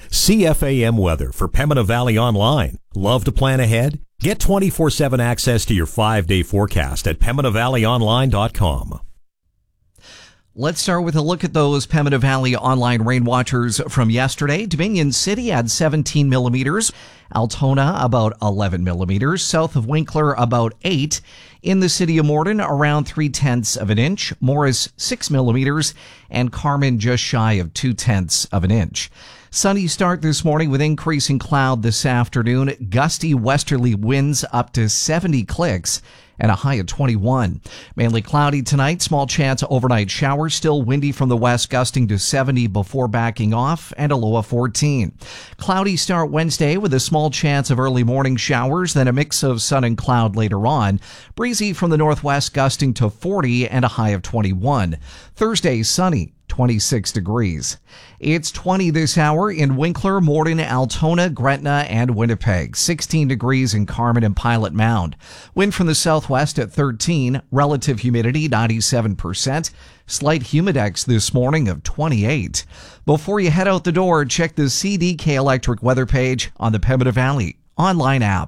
CFAM weather for Pembina Valley Online. Love to plan ahead? Get 24/7 access to your 5-day forecast at PembinaValleyOnline.com. Let's start with a look at those Pembina Valley Online rain watchers from yesterday. Dominion City had 17 millimeters. Altona about 11 millimeters. South of Winkler about 8. In the city of Morden, around 3/10 of an inch. Morris 6 millimeters. And Carmen just shy of 2/10 of an inch. Sunny start this morning with increasing cloud this afternoon. Gusty westerly winds up to 70 clicks and a high of 21. Mainly cloudy tonight. Small chance of overnight showers. Still windy from the west, gusting to 70 before backing off, and a low of 14. Cloudy start Wednesday with a small chance of early morning showers, then a mix of sun and cloud later on. Breezy from the northwest, gusting to 40 and a high of 21. Thursday, sunny. 26 degrees. It's 20 this hour in Winkler, Morden, Altona, Gretna, and Winnipeg. 16 degrees in Carmen and Pilot Mound. Wind from the southwest at 13. Relative humidity 97%. Slight humidex this morning of 28. Before you head out the door, check the CDK Electric weather page on the Pembina Valley Online app.